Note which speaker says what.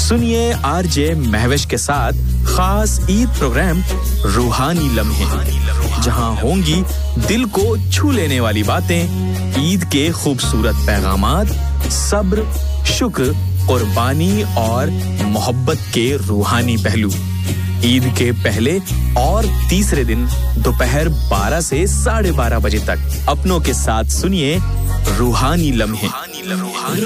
Speaker 1: सुनिए आरजे महविश के साथ खास ईद प्रोग्राम रूहानी लम्हे, जहां होंगी दिल को छू लेने वाली बातें, ईद के खूबसूरत पैगामात, सब्र, शुक्र, कुर्बानी और मोहब्बत के रूहानी पहलू। ईद के पहले और तीसरे दिन दोपहर 12 से 12:30 बजे तक अपनों के साथ सुनिए रूहानी लम्हे।